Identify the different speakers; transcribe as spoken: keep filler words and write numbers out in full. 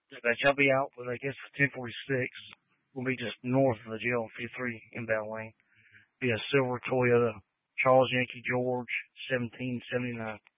Speaker 1: Dispatch, I'll be out with, I guess, ten forty-six. We'll be just north of the jail, fifty-three inbound lane. Be a silver Toyota, Charles Yankee George, seventeen seventy-nine.